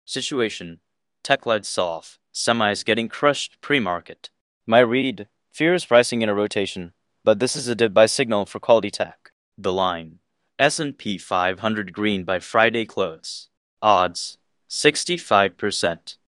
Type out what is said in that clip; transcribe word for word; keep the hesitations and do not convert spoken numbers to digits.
Situation. Tech-led sell-off. Semis getting crushed pre-market. My read. Fears pricing in a rotation, but this is a dip buy signal for quality tech. The line. S and P five hundred green by Friday close. Odds. sixty-five percent.